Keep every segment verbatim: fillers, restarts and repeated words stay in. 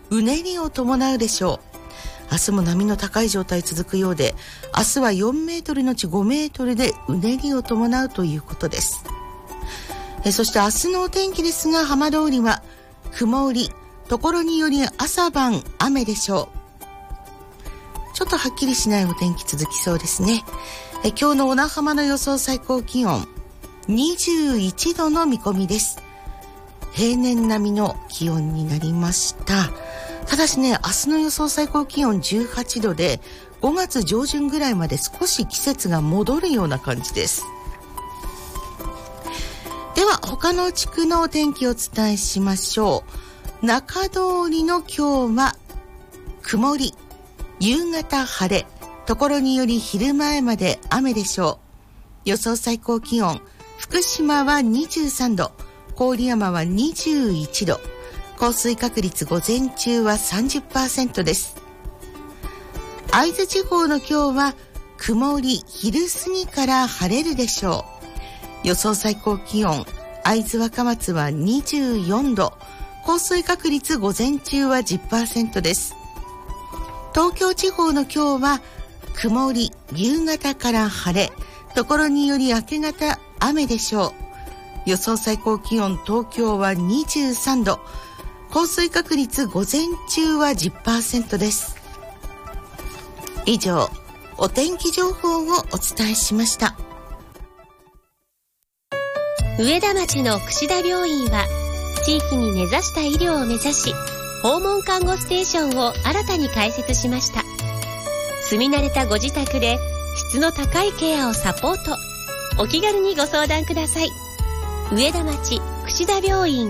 うねりを伴うでしょう。明日も波の高い状態続くようで、明日はよんメートルのちごメートルでうねりを伴うということです。えそして明日のお天気ですが、浜通りは曇り、ところにより朝晩雨でしょう。ちょっとはっきりしないお天気続きそうですね。え今日の小名浜の予想最高気温にじゅういちどの見込みです。平年並みの気温になりました。ただしね、明日の予想最高気温じゅうはちどで、ごがつ上旬ぐらいまで少し季節が戻るような感じです。では他の地区のお天気をお伝えしましょう。中通りの今日は曇り、夕方晴れ、ところにより昼前まで雨でしょう。予想最高気温、福島はにじゅうさんど、郡山はにじゅういちど、降水確率午前中は さんじゅっパーセント です。会津地方の今日は曇り、昼過ぎから晴れるでしょう。予想最高気温、会津若松はにじゅうよんど、降水確率午前中は じゅっパーセント です。東京地方の今日は曇り、夕方から晴れ、ところにより明け方雨でしょう。予想最高気温、東京はにじゅうさんど、降水確率午前中は じゅっパーセント です。以上、お天気情報をお伝えしました。 上田町の櫛田病院は地域に根ざした医療を目指し、訪問看護ステーションを新たに開設しました。住み慣れたご自宅で質の高いケアをサポート。お気軽にご相談ください。上田町櫛田病院。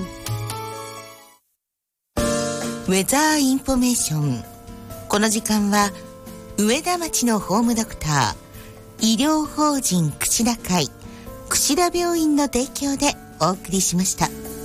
ウェザーインフォメーション。この時間は上田町のホームドクター、医療法人櫛田会櫛田病院の提供でお送りしました。